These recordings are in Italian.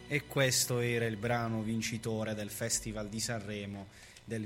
E questo era il brano vincitore del Festival di Sanremo del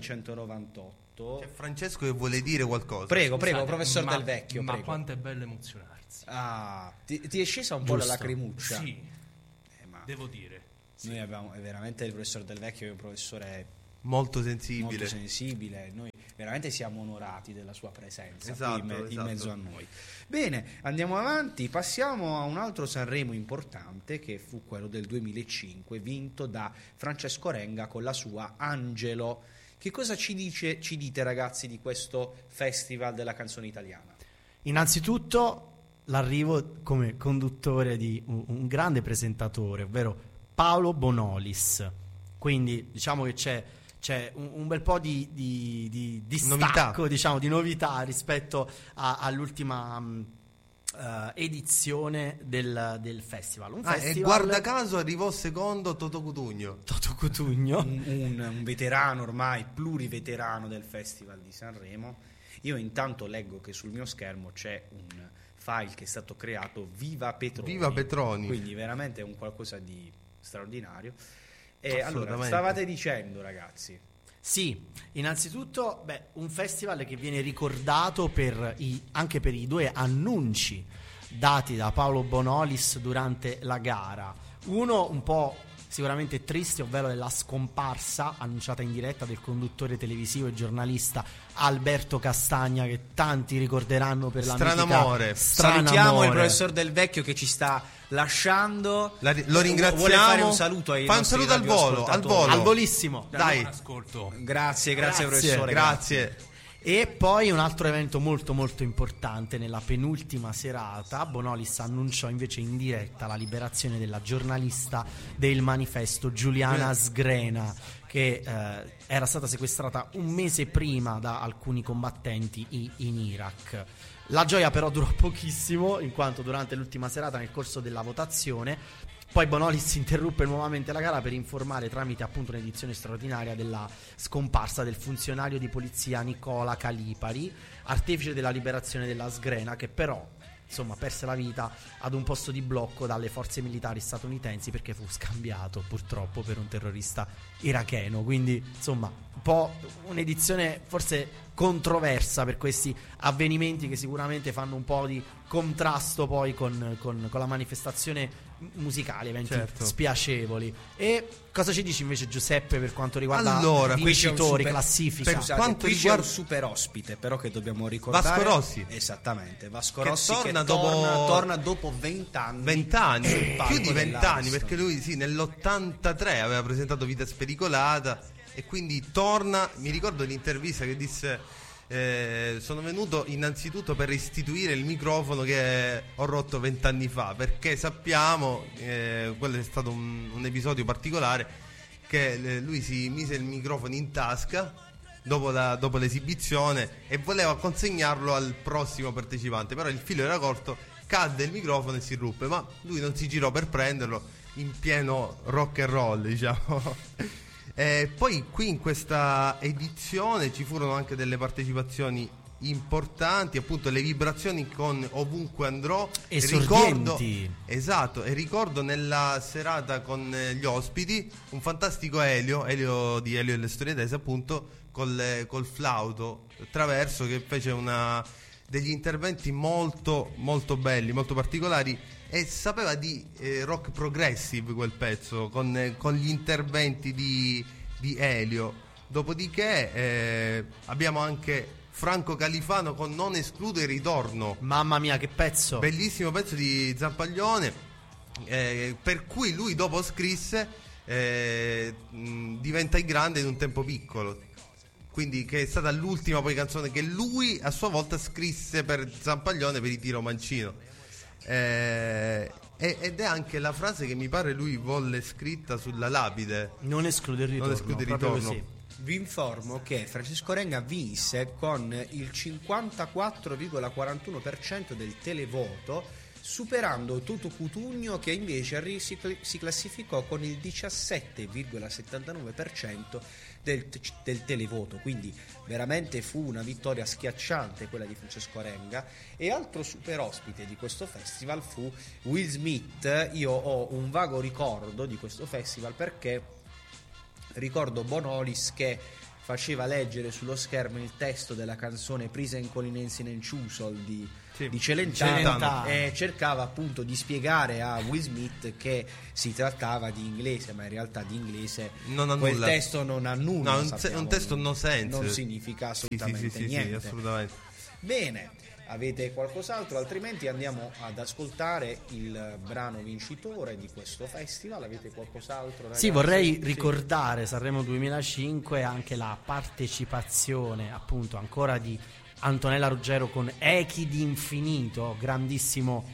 1998. C'è Francesco che vuole dire qualcosa. Prego, professor Del Vecchio. Ma prego. quanto è bello emozionarsi. Ti è scesa un po' la lacrimuccia? Sì, ma devo dire. noi abbiamo veramente il professor Del Vecchio, è un professore molto sensibile. molto sensibile. Noi veramente siamo onorati della sua presenza Esatto. in mezzo a noi. Bene, andiamo avanti, passiamo a un altro Sanremo importante, che fu quello del 2005, vinto da Francesco Renga con la sua Angelo. Che cosa ci dite ragazzi di questo Festival della canzone italiana? Innanzitutto l'arrivo come conduttore di un grande presentatore, ovvero Paolo Bonolis. Quindi diciamo che c'è un bel po' di distacco, diciamo, di novità rispetto all'ultima edizione del festival. E guarda caso arrivò secondo Toto Cutugno. Un veterano ormai, pluriveterano del Festival di Sanremo. Io intanto leggo che sul mio schermo c'è un file che è stato creato Viva Petroni. Quindi veramente è un qualcosa di straordinario. E allora, stavate dicendo ragazzi? Sì, innanzitutto un festival che viene ricordato anche per i due annunci dati da Paolo Bonolis durante la gara. Uno un po' sicuramente triste, ovvero della scomparsa annunciata in diretta del conduttore televisivo e giornalista Alberto Castagna, che tanti ricorderanno per la Stranamore. Salutiamo il professor Del Vecchio che ci sta lasciando. Lo ringraziamo. Vuole fare un saluto ai nostri al volo, al volissimo. Dai. Ascolto. Grazie professore. Grazie. E poi un altro evento molto molto importante: nella penultima serata Bonolis annunciò invece in diretta la liberazione della giornalista del Manifesto Giuliana Sgrena, che era stata sequestrata un mese prima da alcuni combattenti in Iraq. La gioia però durò pochissimo, in quanto durante l'ultima serata, nel corso della votazione, poi Bonolis interruppe nuovamente la gara per informare, tramite appunto un'edizione straordinaria, della scomparsa del funzionario di polizia Nicola Calipari, artefice della liberazione della Sgrena, che però perse la vita ad un posto di blocco dalle forze militari statunitensi, perché fu scambiato purtroppo per un terrorista iracheno. Quindi un po' un'edizione forse controversa per questi avvenimenti, che sicuramente fanno un po' di contrasto poi con la manifestazione musicale, eventi spiacevoli. E cosa ci dici invece Giuseppe per quanto riguarda vincitori, classifica? Quanto riguarda un super ospite però che dobbiamo ricordare, Vasco Rossi. Esattamente, Vasco Rossi torna dopo 20 anni. Più di 20 anni, perché lui nell'83 aveva presentato Vita Spericolata e quindi torna. Mi ricordo l'intervista che disse: sono venuto innanzitutto per restituire il microfono che ho rotto 20 anni fa, perché sappiamo, quello è stato un episodio particolare, che lui si mise il microfono in tasca dopo l'esibizione e voleva consegnarlo al prossimo partecipante, però il filo era corto, cadde il microfono e si ruppe, ma lui non si girò per prenderlo, in pieno rock and roll, diciamo. Poi qui in questa edizione ci furono anche delle partecipazioni importanti, appunto le vibrazioni con Ovunque Andrò, esordienti. Ricordo nella serata con gli ospiti un fantastico Elio di Elio e le Storie Tese, appunto col flauto traverso, che fece degli interventi molto molto belli, molto particolari, e sapeva di rock progressive quel pezzo, con gli interventi di Elio. Dopodiché abbiamo anche Franco Califano con Non escludo il ritorno. Mamma mia, che pezzo! Bellissimo pezzo di Zampaglione, per cui lui dopo scrisse Diventa il grande in un tempo piccolo, quindi che è stata l'ultima poi canzone che lui a sua volta scrisse per Zampaglione per i Tiro Mancino. Ed è anche la frase che mi pare lui volle scritta sulla lapide: non esclude il ritorno. Vi informo che Francesco Renga vinse con il 54,41% del televoto superando Toto Cutugno, che invece si classificò con il 17,79% del televoto, quindi veramente fu una vittoria schiacciante quella di Francesco Renga. E altro super ospite di questo festival fu Will Smith. Io ho un vago ricordo di questo festival perché ricordo Bonolis che faceva leggere sullo schermo il testo della canzone Prisen Colinensi Nenciusol di Celentano, e cercava appunto di spiegare a Will Smith che si trattava di inglese, ma in realtà di inglese quel testo non ha nulla. No, un testo no sense, non significa assolutamente niente. Sì, assolutamente. Bene, avete qualcos'altro? Altrimenti andiamo ad ascoltare il brano vincitore di questo festival. Avete qualcos'altro, ragazzi? Sì, vorrei ricordare Sanremo 2005 anche la partecipazione appunto ancora di Antonella Ruggero con Echi di Infinito, grandissimo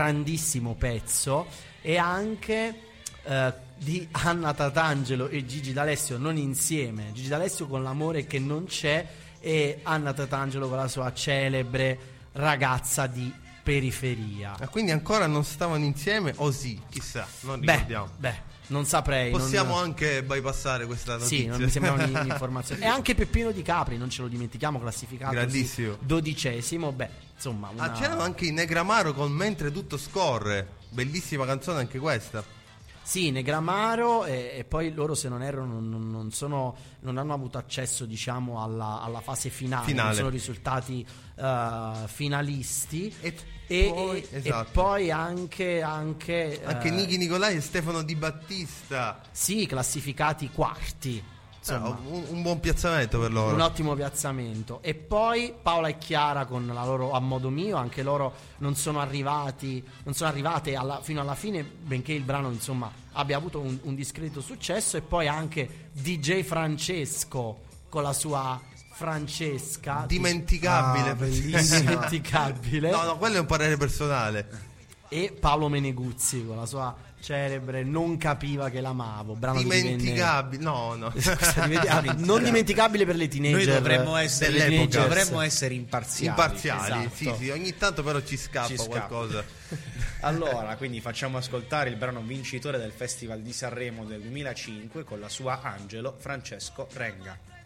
pezzo, e anche di Anna Tatangelo e Gigi D'Alessio, non insieme, Gigi D'Alessio con L'amore che non c'è e Anna Tatangelo con la sua celebre Ragazza di periferia. Quindi ancora non stavano insieme o sì? Chissà, non ricordiamo. Non saprei. Possiamo anche bypassare questa notizia. Sì, non mi sembra un'informazione. E anche Peppino Di Capri, non ce lo dimentichiamo, classificato grandissimo, 12°. Insomma, c'erano anche i Negramaro con Mentre tutto scorre. Bellissima canzone anche questa. Sì, Negramaro, e poi loro, se non erro, non hanno avuto accesso, diciamo, alla fase finale. Non sono risultati finalisti. E poi anche Nichi Nicolai e Stefano Di Battista. Sì, classificati quarti. Un buon piazzamento per loro. Un ottimo piazzamento. E poi Paola e Chiara con la loro A modo mio, anche loro non sono arrivate fino alla fine, benché il brano insomma abbia avuto un discreto successo. E poi anche DJ Francesco con la sua Francesca, dimenticabile, bellissima. Dimenticabile. No, quello è un parere personale. E Paolo Meneguzzi con la sua celebre Non capiva che l'amavo, brano dimenticabile, non dimenticabile per le teenager. Noi dovremmo essere imparziali. Esatto. Sì, ogni tanto però ci scappa qualcosa. Allora, quindi facciamo ascoltare il brano vincitore del Festival di Sanremo del 2005 con la sua Angelo, Francesco Renga.